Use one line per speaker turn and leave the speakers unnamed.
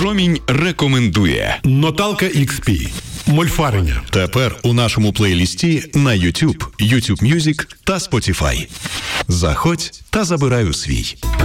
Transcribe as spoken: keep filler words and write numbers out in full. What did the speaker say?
Промінь рекомендує.
Ноталка ікс пі. Мольфарення.
Тепер у нашому плейлісті на YouTube, YouTube Music та Spotify. Заходь та забирай у свій.